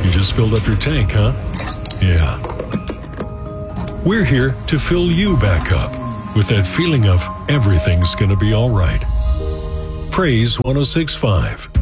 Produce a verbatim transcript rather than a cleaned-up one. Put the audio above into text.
You just filled up your tank, huh? Yeah. We're here to fill you back up with that feeling of everything's gonna be all right. Praise one oh six point five.